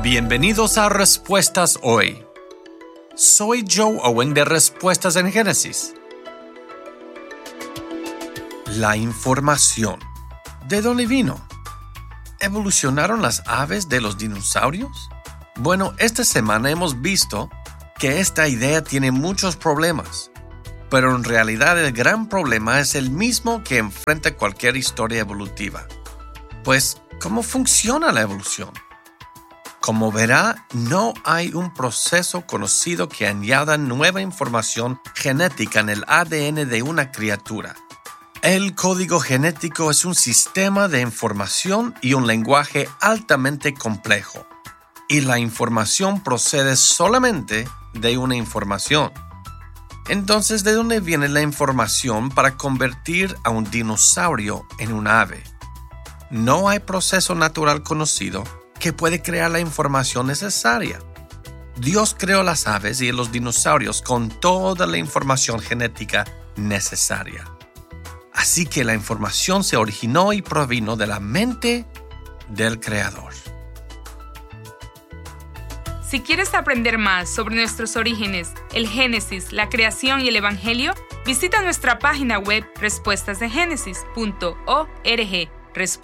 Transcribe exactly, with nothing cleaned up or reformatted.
Bienvenidos a Respuestas Hoy. Soy Joe Owen de Respuestas en Génesis. La información. ¿De dónde vino? ¿Evolucionaron las aves de los dinosaurios? Bueno, esta semana hemos visto que esta idea tiene muchos problemas, pero en realidad el gran problema es el mismo que enfrenta cualquier historia evolutiva. Pues, ¿cómo funciona la evolución? Como verá, no hay un proceso conocido que añada nueva información genética en el A D N de una criatura. El código genético es un sistema de información y un lenguaje altamente complejo, y la información procede solamente de una información. Entonces, ¿de dónde viene la información para convertir a un dinosaurio en un ave? No hay proceso natural conocido que puede crear la información necesaria. Dios creó las aves y los dinosaurios con toda la información genética necesaria. Así que la información se originó y provino de la mente del Creador. Si quieres aprender más sobre nuestros orígenes, el Génesis, la creación y el Evangelio, visita nuestra página web respuestas de génesis punto org. Respuestas